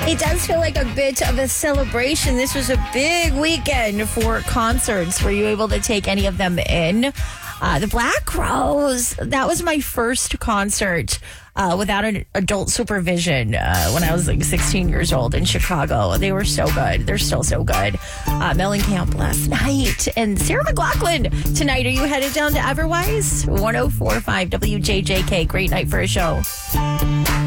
It does feel like a bit of a celebration. This was a big weekend for concerts. Were you able to take any of them in? The Black Crowes, that was my first concert without an adult supervision when I was like 16 years old in Chicago. They were so good. They're still so good. Mellencamp last night. And Sarah McLachlan tonight. Are you headed down to Everwise? 104.5 WJJK. Great night for a show.